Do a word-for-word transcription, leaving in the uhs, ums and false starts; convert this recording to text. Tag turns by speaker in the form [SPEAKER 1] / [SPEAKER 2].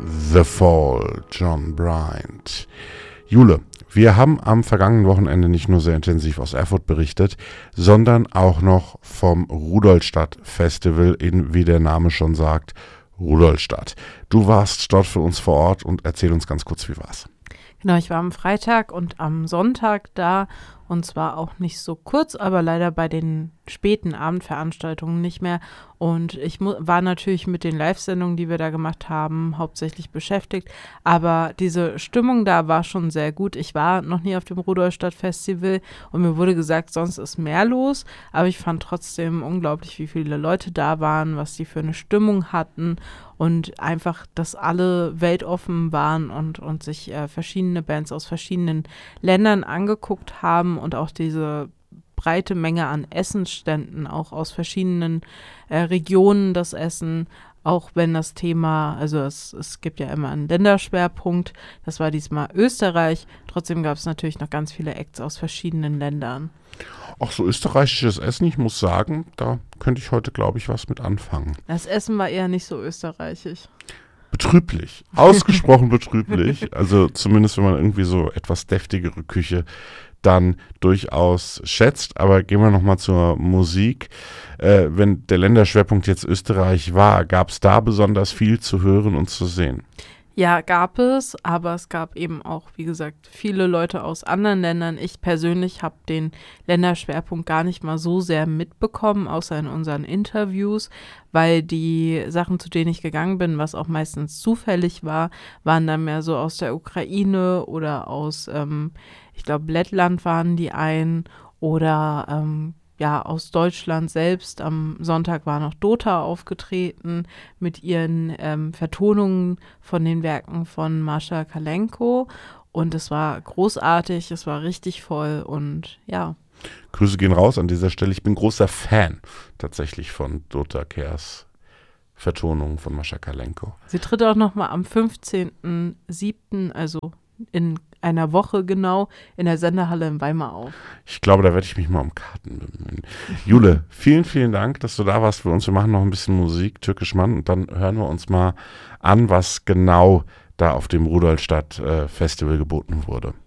[SPEAKER 1] The Fall, John Bryant. Jule, wir haben am vergangenen Wochenende nicht nur sehr intensiv aus Erfurt berichtet, sondern auch noch vom Rudolstadt-Festival in, wie der Name schon sagt, Rudolstadt. Du warst dort für uns vor Ort und erzähl uns ganz kurz, wie war's?
[SPEAKER 2] Genau, ich war am Freitag und am Sonntag da und zwar auch nicht so kurz, aber leider bei den späten Abendveranstaltungen nicht mehr. Und ich mu- war natürlich mit den Live-Sendungen, die wir da gemacht haben, hauptsächlich beschäftigt. Aber diese Stimmung da war schon sehr gut. Ich war noch nie auf dem Rudolstadt-Festival und mir wurde gesagt, sonst ist mehr los. Aber ich fand trotzdem unglaublich, wie viele Leute da waren, was die für eine Stimmung hatten. Und einfach, dass alle weltoffen waren und, und sich äh, verschiedene Bands aus verschiedenen Ländern angeguckt haben und auch diese breite Menge an Essensständen, auch aus verschiedenen äh, Regionen das Essen, auch wenn das Thema, also es, es gibt ja immer einen Länderschwerpunkt, das war diesmal Österreich, trotzdem gab es natürlich noch ganz viele Acts aus verschiedenen Ländern.
[SPEAKER 1] Auch so österreichisches Essen, ich muss sagen, da könnte ich heute, glaube ich, was mit anfangen.
[SPEAKER 2] Das Essen war eher nicht so österreichisch.
[SPEAKER 1] Betrüblich, ausgesprochen betrüblich, also zumindest wenn man irgendwie so etwas deftigere Küche dann durchaus schätzt. Aber gehen wir nochmal zur Musik. Äh, wenn der Länderschwerpunkt jetzt Österreich war, gab es da besonders viel zu hören und zu sehen?
[SPEAKER 2] Ja, gab es, aber es gab eben auch, wie gesagt, viele Leute aus anderen Ländern. Ich persönlich habe den Länderschwerpunkt gar nicht mal so sehr mitbekommen, außer in unseren Interviews, weil die Sachen, zu denen ich gegangen bin, was auch meistens zufällig war, waren dann mehr so aus der Ukraine oder aus, ähm, ich glaube, Lettland waren die ein oder ähm, ja, aus Deutschland selbst. Am Sonntag war noch Dota aufgetreten mit ihren ähm, Vertonungen von den Werken von Mascha Kalenko und es war großartig, es war richtig voll und ja.
[SPEAKER 1] Grüße gehen raus an dieser Stelle. Ich bin großer Fan tatsächlich von Dota Kers Vertonungen von Mascha Kalenko.
[SPEAKER 2] Sie tritt auch nochmal am fünfzehnten siebten, also in einer Woche genau, in der Sendehalle in Weimar auf.
[SPEAKER 1] Ich glaube, da werde ich mich mal um Karten bemühen. Jule, vielen, vielen Dank, dass du da warst für uns. Wir machen noch ein bisschen Musik, Türkisch Mann, und dann hören wir uns mal an, was genau da auf dem Rudolstadt äh, Festival geboten wurde.